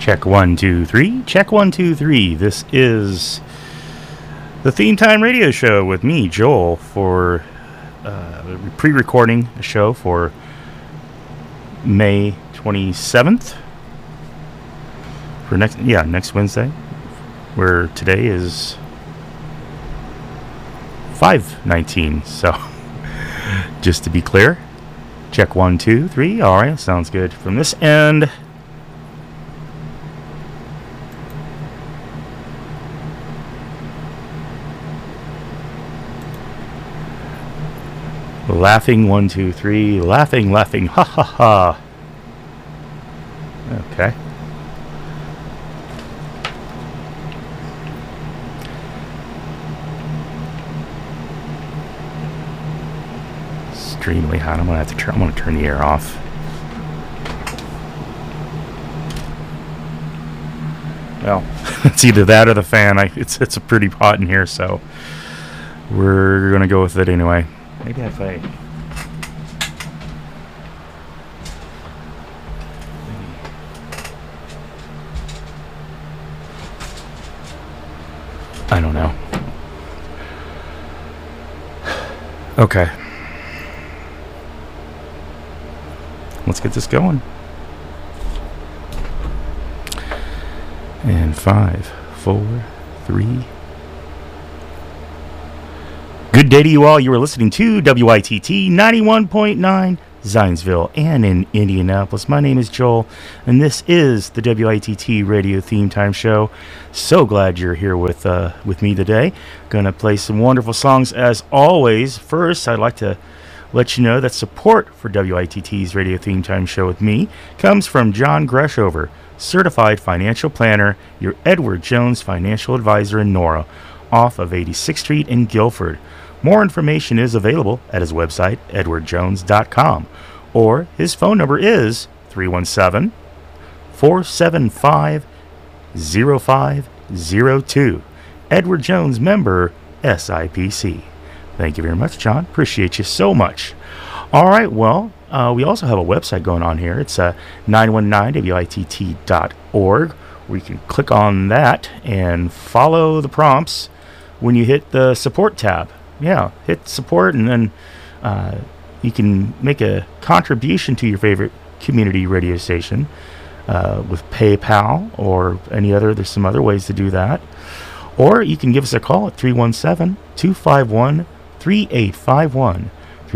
Check 1, 2, 3. Check 1, 2, 3. This is the Theme Time Radio Show with me, Joel, for pre-recording a show for May 27th. For next Wednesday, where today is 5/19. So, just to be clear, check 1, 2, 3. All right, sounds good from this end. Laughing 1, 2, 3. Laughing, ha ha ha. Okay. Extremely hot. I'm gonna turn the air off. Well, it's either that or the fan. It's pretty hot in here, so we're gonna go with it anyway. Maybe if I don't know. Okay. Let's get this going. And 5, 4, 3. Good day to you all. You are listening to WITT 91.9 Zionsville and in Indianapolis. My name is Joel, and this is the WITT Radio Theme Time Show. So glad you're here with me today. Gonna play some wonderful songs as always. First, I'd like to let you know that support for WITT's Radio Theme Time Show with me comes from John Greshover, Certified Financial Planner, your Edward Jones Financial Advisor in Nora, off of 86th Street in Guilford. More information is available at his website, edwardjones.com, or his phone number is 317-475-0502. Edward Jones, member SIPC. Thank you very much, John. Appreciate you so much. All right, well, we also have a website going on here. It's 919witt.org, where you can click on that and follow the prompts when you hit the support tab. Yeah, hit support, and then you can make a contribution to your favorite community radio station with PayPal or any other. There's some other ways to do that. Or you can give us a call at 317-251-3851.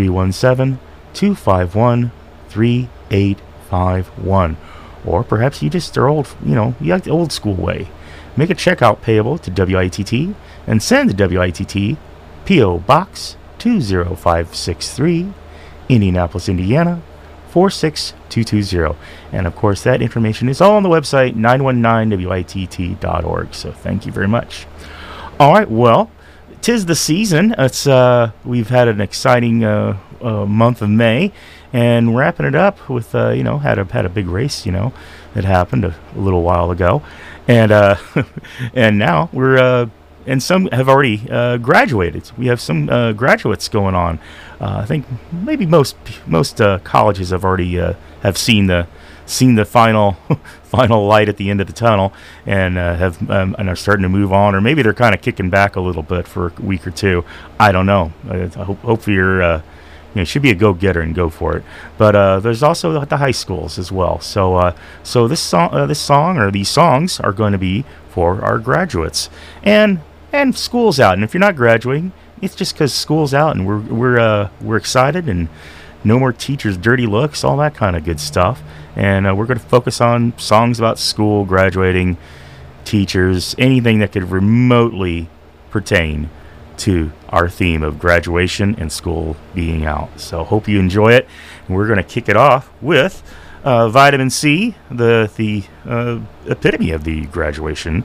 317-251-3851. Or perhaps you just are old, you like the old school way. Make a checkout payable to WITT and send to WITT P.O. Box 20563, Indianapolis, Indiana 46220. And of course, that information is all on the website 919witt.org. So thank you very much. All right, well, 'tis the season. It's we've had an exciting month of May, and wrapping it up with had a big race that happened a little while ago, and and now we're and some have already graduated. We have some graduates going on. I think maybe most colleges have already have seen the final light at the end of the tunnel, and and are starting to move on, or maybe they're kind of kicking back a little bit for a week or two. I don't know. Hopefully you're should be a go-getter and go for it. But there's also the high schools as well. So this song or these songs are going to be for our graduates and school's out. And if you're not graduating, it's just because school's out, and we're excited, and no more teachers' dirty looks, all that kind of good stuff. And we're going to focus on songs about school, graduating, teachers, anything that could remotely pertain to our theme of graduation and school being out. So hope you enjoy it. And we're going to kick it off with Vitamin C, the epitome of the graduation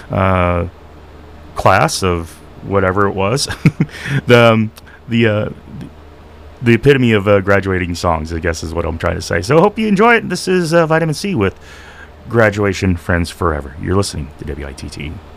class of whatever it was. the epitome of graduating songs, I guess, is what I'm trying to say. So hope you enjoy it. This is Vitamin C with Graduation Friends Forever. You're listening to WITT.